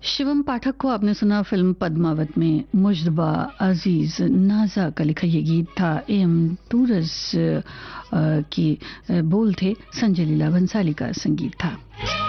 शिवम पाठक को आपने सुना फिल्म पद्मावत में मुजतबा अजीज नाजा का लिखा ये गीत था। एम टूरस की बोल थे, संजय लीला भंसाली का संगीत था।